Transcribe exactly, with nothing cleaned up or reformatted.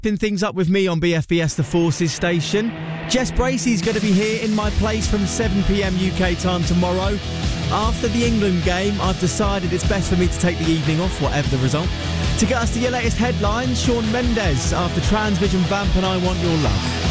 wrapping things up with me on B F B S The Forces station. Jess Bracey's going to be here in my place from seven p m U K time tomorrow. After the England game, I've decided it's best for me to take the evening off, whatever the result. To get us to your latest headlines, Shawn Mendes after Transvision Vamp and I Want Your Love.